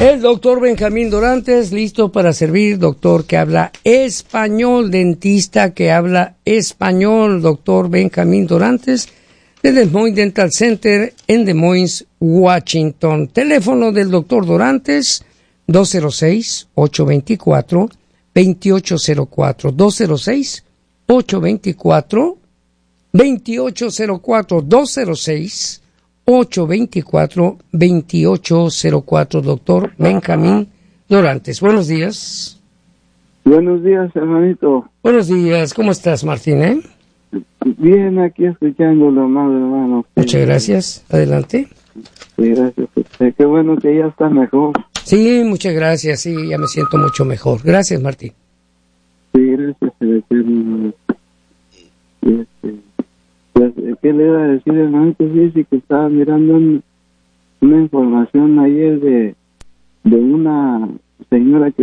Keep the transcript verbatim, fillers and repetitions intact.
El doctor Benjamín Dorantes, listo para servir, doctor que habla español, dentista que habla español, doctor Benjamín Dorantes, de Des Moines Dental Center en Des Moines, Washington. Teléfono del doctor Dorantes, dos cero seis, ocho dos cuatro, dos ocho cero cuatro, dos cero seis, ocho dos cuatro, dos ocho cero cuatro, dos cero seis, ocho dos cuatro, dos ocho cero cuatro, doctor Benjamín Dorantes. Buenos días. Buenos días, hermanito. Buenos días. ¿Cómo estás, Martín? ¿Eh? Bien, aquí escuchándolo, más hermano. Muchas gracias. Adelante. Sí, gracias. Usted. Qué bueno que ya está mejor. Sí, muchas gracias. Sí, ya me siento mucho mejor. Gracias, Martín. Sí, gracias, el Eterno. Y este, pues, ¿qué le iba a decir, hermanito? Sí, sí, que estaba mirando un, una información ayer de, de una señora que